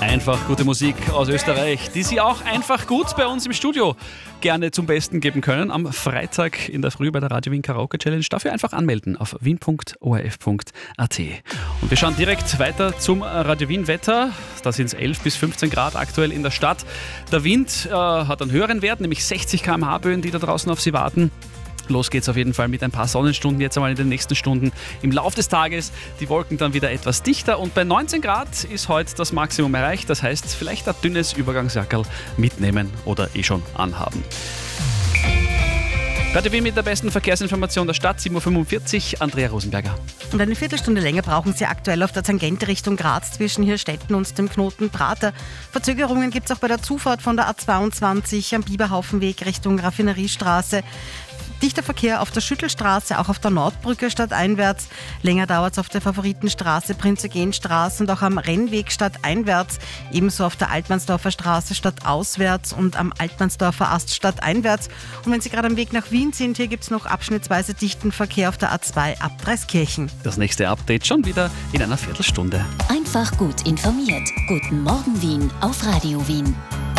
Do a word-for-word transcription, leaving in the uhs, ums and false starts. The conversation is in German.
Einfach gute Musik aus Österreich, die Sie auch einfach gut bei uns im Studio gerne zum Besten geben können. Am Freitag in der Früh bei der Radio Wien Karaoke Challenge. Dafür einfach anmelden auf wien punkt o r f punkt a t. Und wir schauen direkt weiter zum Radio Wien Wetter. Da sind es elf bis fünfzehn Grad aktuell in der Stadt. Der Wind äh, hat einen höheren Wert, nämlich sechzig Kilometer pro Stunde Böen, die da draußen auf Sie warten. Los geht's auf jeden Fall mit ein paar Sonnenstunden jetzt einmal in den nächsten Stunden. Im Laufe des Tages die Wolken dann wieder etwas dichter und bei neunzehn Grad ist heute das Maximum erreicht. Das heißt, vielleicht ein dünnes Übergangsjackerl mitnehmen oder eh schon anhaben. Radio Wien mit der besten Verkehrsinformation der Stadt, sieben Uhr fünfundvierzig, Andrea Rosenberger. Und eine Viertelstunde länger brauchen Sie aktuell auf der Tangente Richtung Graz zwischen Hirstetten und dem Knoten Prater. Verzögerungen gibt es auch bei der Zufahrt von der A zweiundzwanzig am Biberhaufenweg Richtung Raffineriestraße. Dichter Verkehr auf der Schüttelstraße, auch auf der Nordbrücke stadteinwärts. Länger dauert es auf der Favoritenstraße, Prinz-Eugen-Straße und auch am Rennweg stadteinwärts. Ebenso auf der Altmannsdorfer Straße stadtauswärts und am Altmannsdorfer Ast stadteinwärts. Und wenn Sie gerade am Weg nach Wien sind, hier gibt es noch abschnittsweise dichten Verkehr auf der A zwei ab Dreiskirchen. Das nächste Update schon wieder in einer Viertelstunde. Einfach gut informiert. Guten Morgen Wien auf Radio Wien.